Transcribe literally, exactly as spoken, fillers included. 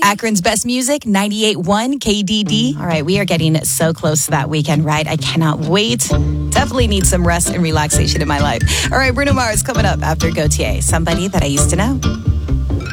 Akron's best music, ninety-eight point one K D D. All right, we are getting so close to that weekend, right? I cannot wait. Definitely need some rest and relaxation in my life. All right, Bruno Mars coming up after Gautier, Somebody That I Used to Know.